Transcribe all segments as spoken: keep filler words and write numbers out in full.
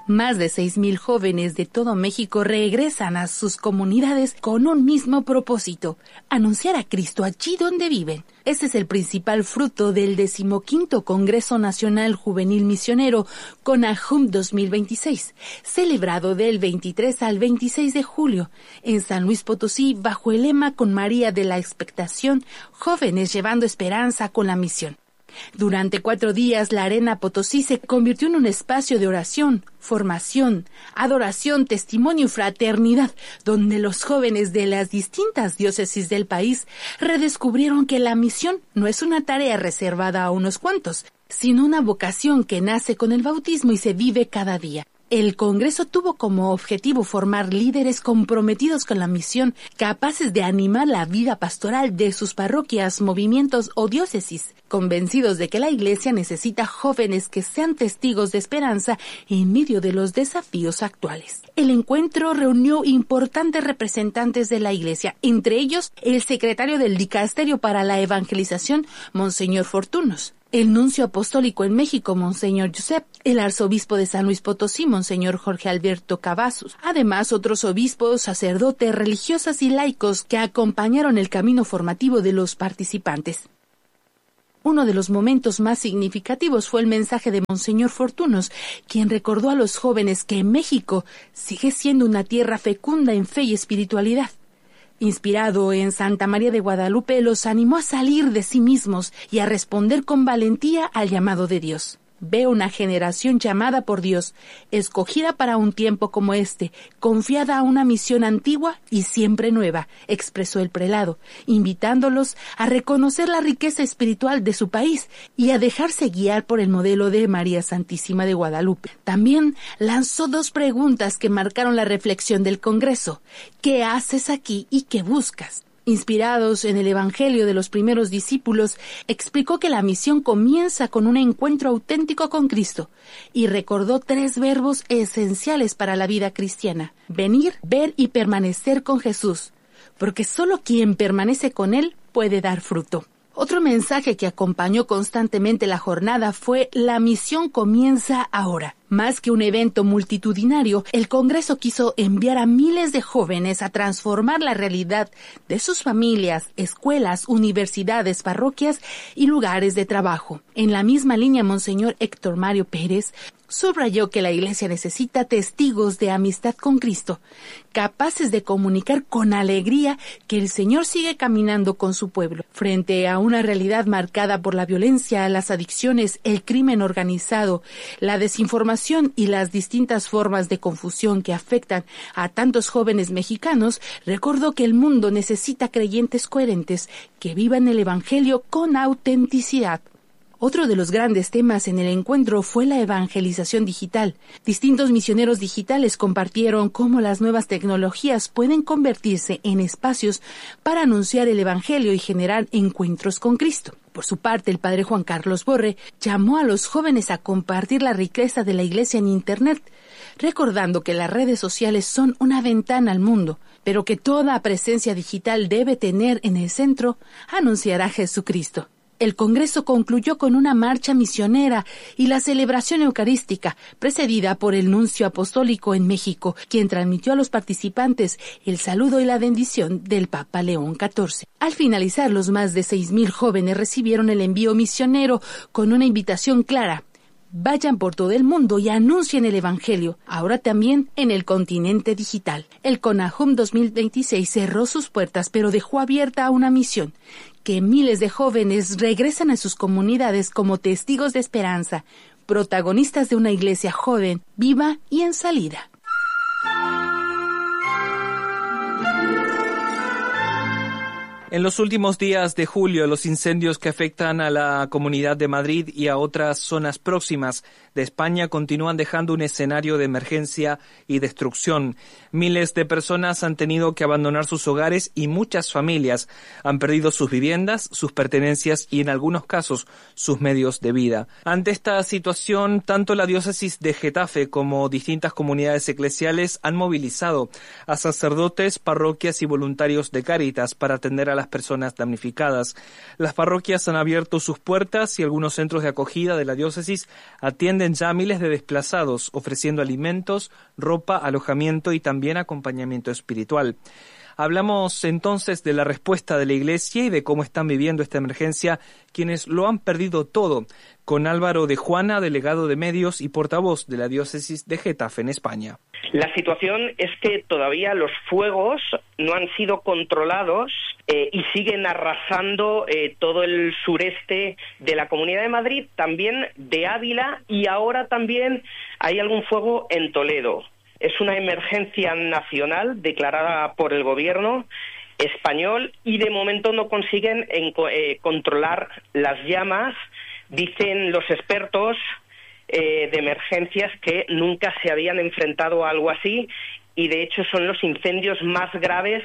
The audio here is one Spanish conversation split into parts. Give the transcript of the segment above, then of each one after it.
Más de seis mil jóvenes de todo México regresan a sus comunidades con un mismo propósito: anunciar a Cristo allí donde viven. Este es el principal fruto del decimoquinto Congreso Nacional Juvenil Misionero CONAJUM dos mil veintiséis, celebrado del veintitrés al veintiséis de julio en San Luis Potosí, bajo el lema Con María de la Expectación, jóvenes llevando esperanza con la misión. Durante cuatro días, la Arena Potosí se convirtió en un espacio de oración, formación, adoración, testimonio y fraternidad, donde los jóvenes de las distintas diócesis del país redescubrieron que la misión no es una tarea reservada a unos cuantos, sino una vocación que nace con el bautismo y se vive cada día. El Congreso tuvo como objetivo formar líderes comprometidos con la misión, capaces de animar la vida pastoral de sus parroquias, movimientos o diócesis, convencidos de que la Iglesia necesita jóvenes que sean testigos de esperanza en medio de los desafíos actuales. El encuentro reunió importantes representantes de la Iglesia, entre ellos el secretario del Dicasterio para la Evangelización, Monseñor Fortunos, el nuncio apostólico en México, Monseñor Josep, el arzobispo de San Luis Potosí, Monseñor Jorge Alberto Cavazos. Además, otros obispos, sacerdotes, religiosas y laicos que acompañaron el camino formativo de los participantes. Uno de los momentos más significativos fue el mensaje de Monseñor Fortunos, quien recordó a los jóvenes que México sigue siendo una tierra fecunda en fe y espiritualidad. Inspirado en Santa María de Guadalupe, los animó a salir de sí mismos y a responder con valentía al llamado de Dios. Veo una generación llamada por Dios, escogida para un tiempo como este, confiada a una misión antigua y siempre nueva, expresó el prelado, invitándolos a reconocer la riqueza espiritual de su país y a dejarse guiar por el modelo de María Santísima de Guadalupe. También lanzó dos preguntas que marcaron la reflexión del Congreso: ¿qué haces aquí y qué buscas? Inspirados en el Evangelio de los primeros discípulos, explicó que la misión comienza con un encuentro auténtico con Cristo y recordó tres verbos esenciales para la vida cristiana: venir, ver y permanecer con Jesús, porque solo quien permanece con Él puede dar fruto. Otro mensaje que acompañó constantemente la jornada fue: la misión comienza ahora. Más que un evento multitudinario, el Congreso quiso enviar a miles de jóvenes a transformar la realidad de sus familias, escuelas, universidades, parroquias y lugares de trabajo. En la misma línea, Monseñor Héctor Mario Pérez subrayó que la Iglesia necesita testigos de amistad con Cristo, capaces de comunicar con alegría que el Señor sigue caminando con su pueblo. Frente a una realidad marcada por la violencia, las adicciones, el crimen organizado, la desinformación y las distintas formas de confusión que afectan a tantos jóvenes mexicanos, recordó que el mundo necesita creyentes coherentes que vivan el Evangelio con autenticidad. Otro de los grandes temas en el encuentro fue la evangelización digital. Distintos misioneros digitales compartieron cómo las nuevas tecnologías pueden convertirse en espacios para anunciar el Evangelio y generar encuentros con Cristo. Por su parte, el padre Juan Carlos Borre llamó a los jóvenes a compartir la riqueza de la Iglesia en Internet, recordando que las redes sociales son una ventana al mundo, pero que toda presencia digital debe tener en el centro anunciar a Jesucristo. El Congreso concluyó con una marcha misionera y la celebración eucarística, precedida por el nuncio apostólico en México, quien transmitió a los participantes el saludo y la bendición del Papa León catorce. Al finalizar, los más de seis mil jóvenes recibieron el envío misionero con una invitación clara: vayan por todo el mundo y anuncien el Evangelio, ahora también en el continente digital. El CONAJUM dos mil veintiséis cerró sus puertas, pero dejó abierta una misión: que miles de jóvenes regresan a sus comunidades como testigos de esperanza, protagonistas de una iglesia joven, viva y en salida. En los últimos días de julio, los incendios que afectan a la Comunidad de Madrid y a otras zonas próximas de España continúan dejando un escenario de emergencia y destrucción. Miles de personas han tenido que abandonar sus hogares y muchas familias han perdido sus viviendas, sus pertenencias y en algunos casos sus medios de vida. Ante esta situación, tanto la diócesis de Getafe como distintas comunidades eclesiales han movilizado a sacerdotes, parroquias y voluntarios de Cáritas para atender a a las personas damnificadas. Las parroquias han abierto sus puertas y algunos centros de acogida de la diócesis atienden ya a miles de desplazados, ofreciendo alimentos, ropa, alojamiento y también acompañamiento espiritual. Hablamos entonces de la respuesta de la Iglesia y de cómo están viviendo esta emergencia quienes lo han perdido todo, con Álvaro de Juana, delegado de medios y portavoz de la diócesis de Getafe en España. La situación es que todavía los fuegos no han sido controlados eh, y siguen arrasando eh, todo el sureste de la Comunidad de Madrid, también de Ávila, y ahora también hay algún fuego en Toledo. Es una emergencia nacional declarada por el gobierno español y de momento no consiguen en, eh, controlar las llamas. Dicen los expertos eh, de emergencias que nunca se habían enfrentado a algo así y de hecho son los incendios más graves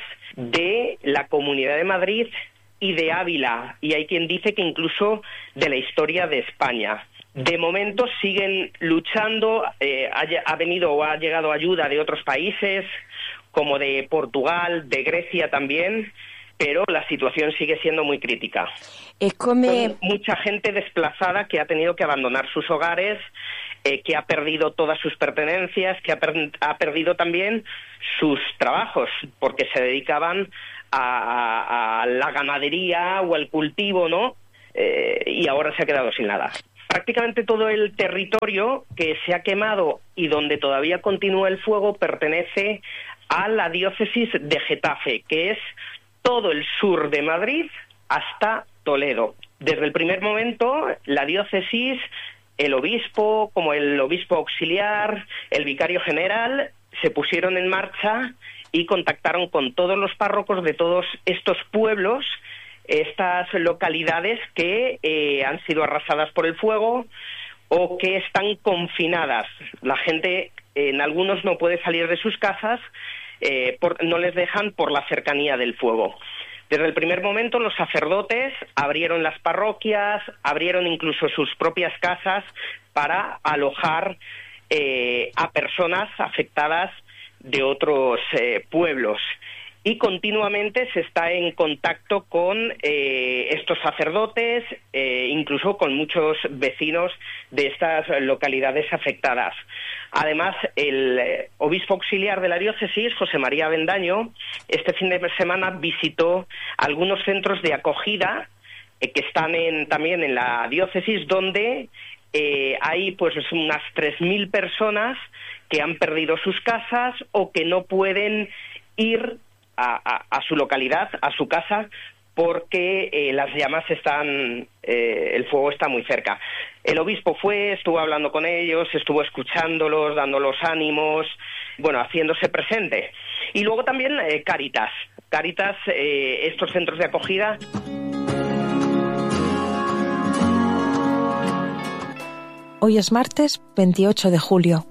de la Comunidad de Madrid y de Ávila, y hay quien dice que incluso de la historia de España. De momento siguen luchando, eh, ha, ha venido o ha llegado ayuda de otros países, como de Portugal, de Grecia también, pero la situación sigue siendo muy crítica. Es como... Hay mucha gente desplazada que ha tenido que abandonar sus hogares, eh, que ha perdido todas sus pertenencias, que ha, per ha perdido también sus trabajos, porque se dedicaban a, a, a la ganadería o al cultivo, ¿no? Eh, y ahora se ha quedado sin nada. Prácticamente todo el territorio que se ha quemado y donde todavía continúa el fuego pertenece a la diócesis de Getafe, que es todo el sur de Madrid hasta Toledo. Desde el primer momento, la diócesis, el obispo, como el obispo auxiliar, el vicario general, se pusieron en marcha y contactaron con todos los párrocos de todos estos pueblos, estas localidades que eh, han sido arrasadas por el fuego o que están confinadas. La gente, en algunos no puede salir de sus casas, eh, por, no les dejan por la cercanía del fuego. Desde el primer momento los sacerdotes abrieron las parroquias, abrieron incluso sus propias casas para alojar eh, a personas afectadas de otros eh, pueblos. Y continuamente se está en contacto con eh, estos sacerdotes, eh, incluso con muchos vecinos de estas localidades afectadas. Además, el eh, obispo auxiliar de la diócesis, José María Avendaño, este fin de semana visitó algunos centros de acogida eh, que están en, también en la diócesis, donde eh, hay pues unas tres mil personas que han perdido sus casas o que no pueden ir A, a, a su localidad, a su casa, porque eh, las llamas están, eh, el fuego está muy cerca. El obispo fue, estuvo hablando con ellos, estuvo escuchándolos, dándolos ánimos, bueno, haciéndose presente. Y luego también eh, Cáritas, Cáritas, eh, estos centros de acogida. Hoy es martes veintiocho de julio.